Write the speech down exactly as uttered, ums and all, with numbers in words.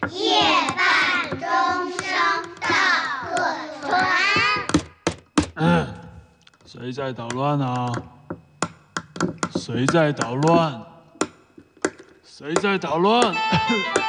夜半钟声到客船。 嗯，谁在捣乱啊？谁在捣乱？谁在捣乱？